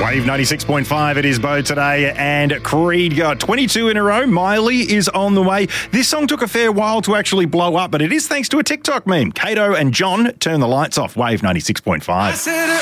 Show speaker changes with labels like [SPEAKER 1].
[SPEAKER 1] Wave 96.5, it is Bo today, and Creed got 22 in a row. Miley is on the way. This song took a fair while to actually blow up, but it is thanks to a TikTok meme. Kato and John, Turn the Lights Off, Wave 96.5.